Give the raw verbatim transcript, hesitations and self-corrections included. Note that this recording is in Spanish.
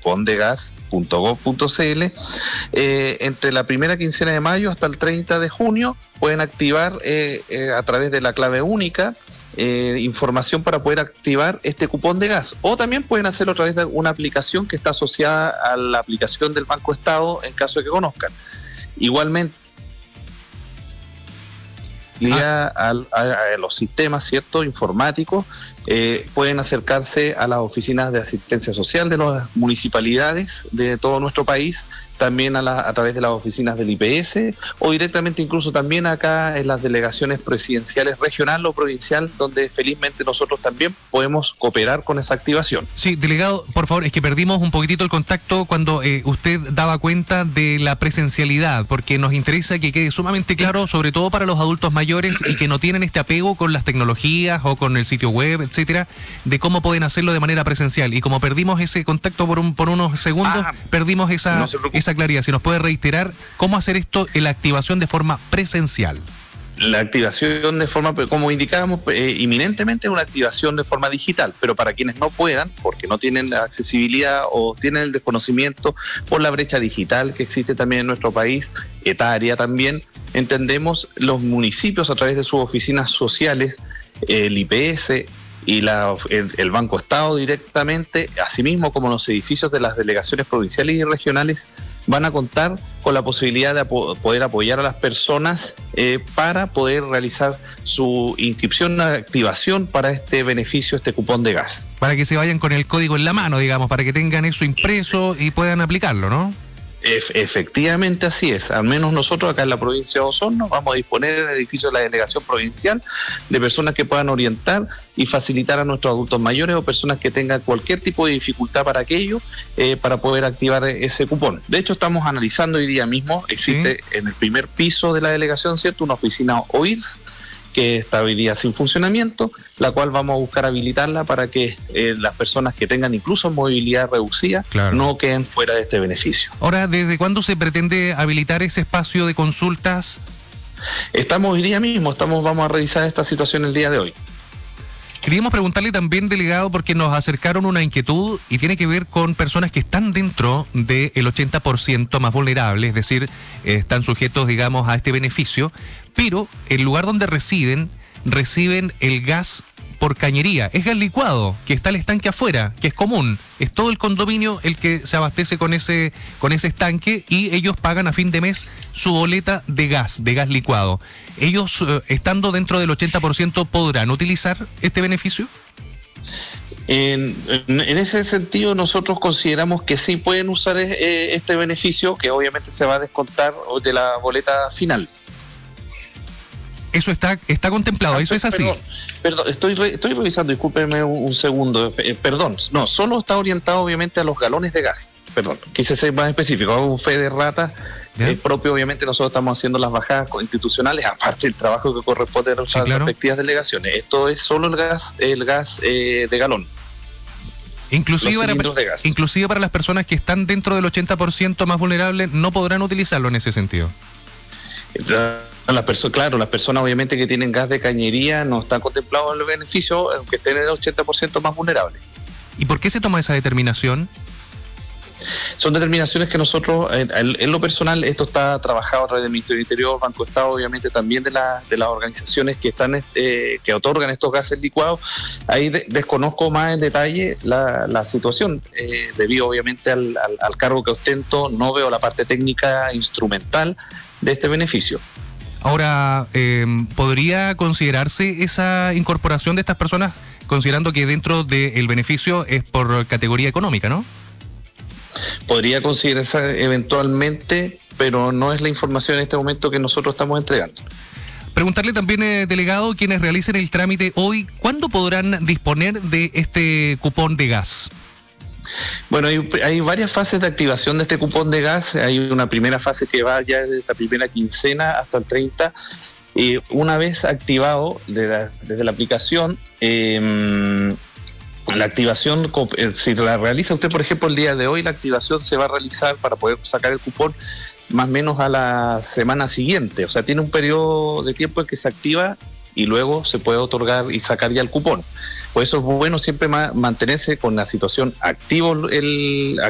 cupón de gas punto gob punto cl. Eh, entre la primera quincena de mayo hasta el treinta de junio pueden activar eh, eh, a través de la clave única eh, información para poder activar este cupón de gas, o también pueden hacerlo a través de una aplicación que está asociada a la aplicación del Banco Estado en caso de que conozcan. Igualmente Ah. A, a, a los sistemas, ¿cierto?, informáticos, eh, pueden acercarse a las oficinas de asistencia social de las municipalidades de todo nuestro país, también a, la, a través de las oficinas del I P S, o directamente incluso también acá en las delegaciones presidenciales regional o provincial, donde felizmente nosotros también podemos cooperar con esa activación. Sí, delegado, por favor, es que perdimos un poquitito el contacto cuando eh, usted daba cuenta de la presencialidad, porque nos interesa que quede sumamente claro, sobre todo para los adultos mayores y que no tienen este apego con las tecnologías o con el sitio web, etcétera, de cómo pueden hacerlo de manera presencial. Y como perdimos ese contacto por un por unos segundos, ah, perdimos esa, no esa claridad. Si nos puede reiterar cómo hacer esto en la activación de forma presencial. La activación de forma, como indicábamos, eh, inminentemente una activación de forma digital, pero para quienes no puedan, porque no tienen la accesibilidad o tienen el desconocimiento por la brecha digital que existe también en nuestro país, etaria también, entendemos los municipios a través de sus oficinas sociales, el I P S y la, el, el Banco Estado directamente, asimismo como los edificios de las delegaciones provinciales y regionales, van a contar con la posibilidad de apo- poder apoyar a las personas eh, para poder realizar su inscripción de activación para este beneficio, este cupón de gas. Para que se vayan con el código en la mano, digamos, para que tengan eso impreso y puedan aplicarlo, ¿no? Ef- efectivamente así es, al menos nosotros acá en la provincia de Osorno vamos a disponer en el edificio de la delegación provincial de personas que puedan orientar y facilitar a nuestros adultos mayores o personas que tengan cualquier tipo de dificultad para aquello, eh, para poder activar ese cupón. De hecho, estamos analizando hoy día mismo, existe ¿Sí? en el primer piso de la delegación, ¿cierto?, una oficina O I R S que está hoy día sin funcionamiento, la cual vamos a buscar habilitarla para que eh, las personas que tengan incluso movilidad reducida claro. no queden fuera de este beneficio. Ahora, ¿desde cuándo se pretende habilitar ese espacio de consultas? Estamos hoy día mismo, estamos vamos a revisar esta situación el día de hoy. Queríamos preguntarle también, delegado, porque nos acercaron una inquietud y tiene que ver con personas que están dentro del ochenta por ciento más vulnerables, es decir, están sujetos, digamos, a este beneficio, pero el lugar donde residen, reciben el gas por cañería. Es gas licuado, que está el estanque afuera, que es común. Es todo el condominio el que se abastece con ese, con ese estanque y ellos pagan a fin de mes su boleta de gas, de gas licuado. ¿Ellos, eh, estando dentro del ochenta por ciento, podrán utilizar este beneficio? En, en, en ese sentido, nosotros consideramos que sí pueden usar eh, este beneficio, que obviamente se va a descontar de la boleta final. Eso está está contemplado, eso es así. Perdón, perdón estoy re, estoy revisando, discúlpeme un, un segundo, eh, perdón, no, solo está orientado obviamente a los galones de gas, perdón, quise ser más específico, hago un fe de rata, eh, propio, obviamente nosotros estamos haciendo las bajadas institucionales, aparte del trabajo que corresponde a nuestras sí, claro. respectivas delegaciones, esto es solo el gas, el gas eh, de galón. Inclusive para, inclusive para las personas que están dentro del ochenta por ciento más vulnerables, no podrán utilizarlo en ese sentido. Las personas, claro, las personas obviamente que tienen gas de cañería no están contemplados en el beneficio, aunque estén en el ochenta por ciento más vulnerables. ¿Y por qué se toma esa determinación? Son determinaciones que nosotros, en, en lo personal, esto está trabajado a través del Ministerio del Interior, Banco Estado, obviamente también de, la, de las organizaciones que están eh, que otorgan estos gases licuados. Ahí de, desconozco más en detalle la, la situación, eh, debido obviamente al, al, al cargo que ostento, no veo la parte técnica instrumental de este beneficio. Ahora, eh, ¿podría considerarse esa incorporación de estas personas, considerando que dentro del beneficio es por categoría económica, no? Podría considerarse eventualmente, pero no es la información en este momento que nosotros estamos entregando. Preguntarle también, eh, delegado, quienes realicen el trámite hoy, ¿cuándo podrán disponer de este cupón de gas? Bueno, hay, hay varias fases de activación de este cupón de gas. Hay una primera fase que va ya desde la primera quincena hasta el treinta. Y una vez activado de la, desde la aplicación, eh, la activación, si la realiza usted, por ejemplo, el día de hoy, la activación se va a realizar para poder sacar el cupón más o menos a la semana siguiente. O sea, tiene un periodo de tiempo en que se activa y luego se puede otorgar y sacar ya el cupón. Por eso es bueno siempre ma- mantenerse con la situación activo el